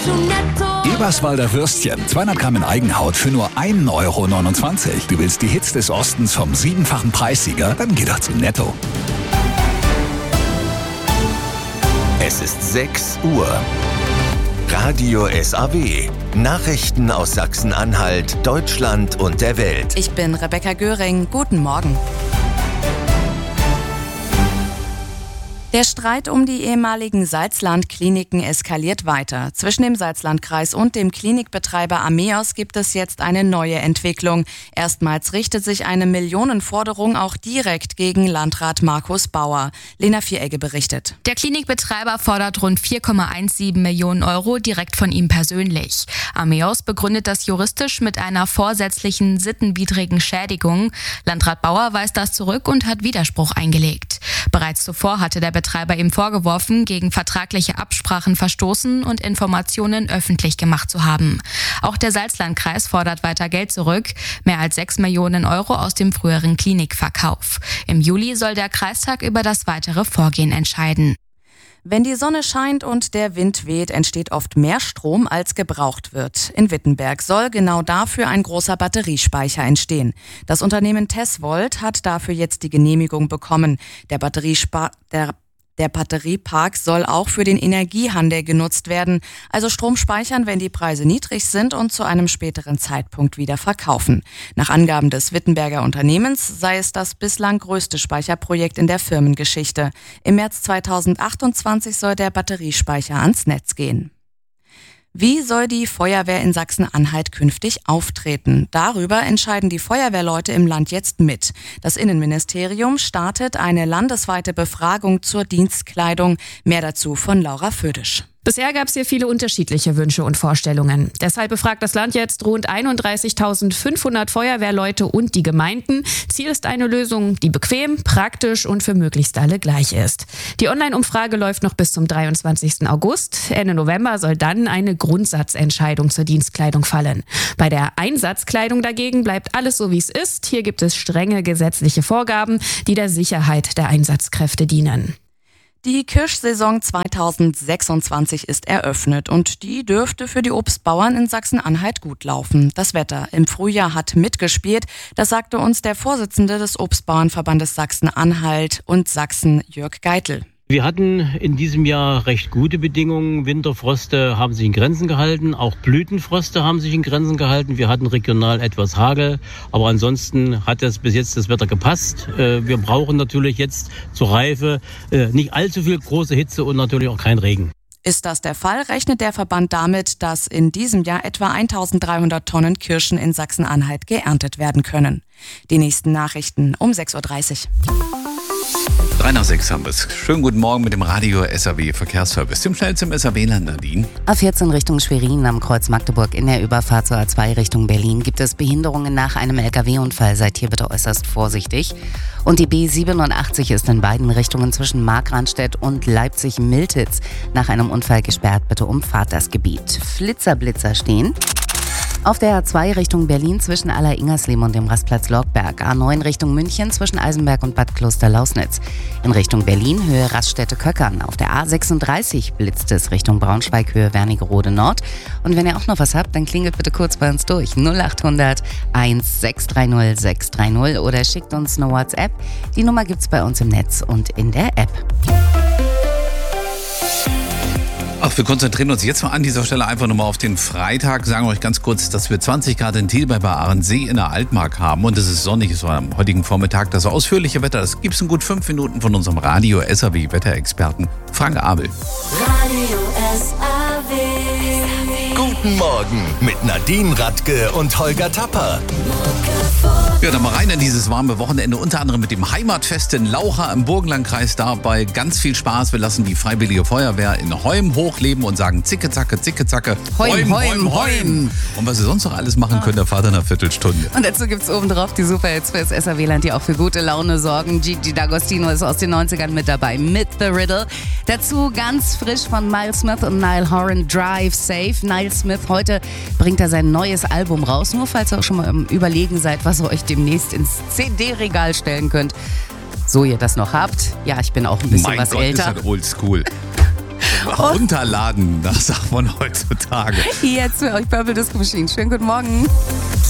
Eberswalder Würstchen, 200 Gramm in Eigenhaut für nur 1,29 Euro. Du willst die Hits des Ostens vom 7-fachen Preissieger? Dann geh doch zu Netto. Es ist 6 Uhr. Radio SAW. Nachrichten aus Sachsen-Anhalt, Deutschland und der Welt. Ich bin Rebecca Göring. Guten Morgen. Der Streit um die ehemaligen Salzland-Kliniken eskaliert weiter. Zwischen dem Salzlandkreis und dem Klinikbetreiber Ameos gibt es jetzt eine neue Entwicklung. Erstmals richtet sich eine Millionenforderung auch direkt gegen Landrat Markus Bauer. Lena Vieregge berichtet. Der Klinikbetreiber fordert rund 4,17 Millionen Euro direkt von ihm persönlich. Ameos begründet das juristisch mit einer vorsätzlichen sittenwidrigen Schädigung. Landrat Bauer weist das zurück und hat Widerspruch eingelegt. Bereits zuvor hatte der Betreiber ihm vorgeworfen, gegen vertragliche Absprachen verstoßen und Informationen öffentlich gemacht zu haben. Auch der Salzlandkreis fordert weiter Geld zurück, mehr als 6 Millionen Euro aus dem früheren Klinikverkauf. Im Juli soll der Kreistag über das weitere Vorgehen entscheiden. Wenn die Sonne scheint und der Wind weht, entsteht oft mehr Strom, als gebraucht wird. In Wittenberg soll genau dafür ein großer Batteriespeicher entstehen. Das Unternehmen Tesvolt hat dafür jetzt die Genehmigung bekommen. Der Batteriepark soll auch für den Energiehandel genutzt werden, also Strom speichern, wenn die Preise niedrig sind und zu einem späteren Zeitpunkt wieder verkaufen. Nach Angaben des Wittenberger Unternehmens sei es das bislang größte Speicherprojekt in der Firmengeschichte. Im März 2028 soll der Batteriespeicher ans Netz gehen. Wie soll die Feuerwehr in Sachsen-Anhalt künftig auftreten? Darüber entscheiden die Feuerwehrleute im Land jetzt mit. Das Innenministerium startet eine landesweite Befragung zur Dienstkleidung. Mehr dazu von Laura Födisch. Bisher gab es hier viele unterschiedliche Wünsche und Vorstellungen. Deshalb befragt das Land jetzt rund 31.500 Feuerwehrleute und die Gemeinden. Ziel ist eine Lösung, die bequem, praktisch und für möglichst alle gleich ist. Die Online-Umfrage läuft noch bis zum 23. August. Ende November soll dann eine Grundsatzentscheidung zur Dienstkleidung fallen. Bei der Einsatzkleidung dagegen bleibt alles so, wie es ist. Hier gibt es strenge gesetzliche Vorgaben, die der Sicherheit der Einsatzkräfte dienen. Die Kirschsaison 2026 ist eröffnet und die dürfte für die Obstbauern in Sachsen-Anhalt gut laufen. Das Wetter im Frühjahr hat mitgespielt, das sagte uns der Vorsitzende des Obstbauernverbandes Sachsen-Anhalt und Sachsen, Jörg Geitel. Wir hatten in diesem Jahr recht gute Bedingungen. Winterfroste haben sich in Grenzen gehalten. Auch Blütenfroste haben sich in Grenzen gehalten. Wir hatten regional etwas Hagel. Aber ansonsten hat bis jetzt das Wetter gepasst. Wir brauchen natürlich jetzt zur Reife nicht allzu viel große Hitze und natürlich auch kein Regen. Ist das der Fall, rechnet der Verband damit, dass in diesem Jahr etwa 1.300 Tonnen Kirschen in Sachsen-Anhalt geerntet werden können. Die nächsten Nachrichten um 6.30 Uhr. 3 nach 6 haben wir es. Schönen guten Morgen mit dem Radio SAW Verkehrsservice. Zum schnell zum SAW-Land, Nadine. A14 Richtung Schwerin am Kreuz Magdeburg in der Überfahrt zur A2 Richtung Berlin gibt es Behinderungen nach einem LKW-Unfall. Seid hier bitte äußerst vorsichtig. Und die B87 ist in beiden Richtungen zwischen Markranstädt und Leipzig-Miltitz nach einem Unfall gesperrt. Bitte umfahrt das Gebiet. Blitzer stehen. Auf der A2 Richtung Berlin zwischen Aller-Ingersleben und dem Rastplatz Lorgberg. A9 Richtung München zwischen Eisenberg und Bad Kloster-Lausnitz. In Richtung Berlin Höhe Raststätte-Köckern. Auf der A36 blitzt es Richtung Braunschweig Höhe Wernigerode Nord. Und wenn ihr auch noch was habt, dann klingelt bitte kurz bei uns durch. 0800 1630 630 oder schickt uns eine WhatsApp. Die Nummer gibt's bei uns im Netz und in der App. Ach, wir konzentrieren uns jetzt mal an dieser Stelle einfach nochmal auf den Freitag. Sagen wir euch ganz kurz, dass wir 20 Grad in Thiel bei Ahrensee in der Altmark haben und es ist sonnig. Es war am heutigen Vormittag das ausführliche Wetter. Das gibt's in gut 5 Minuten von unserem Radio SAW Wetterexperten Frank Abel. Radio SAW. Guten Morgen mit Nadine Radke und Holger Tapper. Ja, dann mal rein in dieses warme Wochenende, unter anderem mit dem Heimatfest in Laucha im Burgenlandkreis. Dabei ganz viel Spaß. Wir lassen die Freiwillige Feuerwehr in Heum hochleben und sagen Zicke, Zacke, Zicke, Zacke. Heum. Und was ihr sonst noch alles machen könnt, erfahrt in einer Viertelstunde. Und dazu gibt's obendrauf die Superhits fürs SAW-Land, die auch für gute Laune sorgen. Gigi D'Agostino ist aus den 90ern mit dabei, mit The Riddle. Dazu ganz frisch von Miles Smith und Niall Horan, Drive Safe. Niall Smith, heute bringt er sein neues Album raus. Nur falls ihr auch schon mal im Überlegen seid, was ihr euch demnächst ins CD-Regal stellen könnt. So ihr das noch habt. Ja, ich bin auch ein bisschen was älter. Ist halt oldschool. Runterladen, das sagt man heutzutage. Jetzt für euch Purple Disco Machine. Schönen guten Morgen.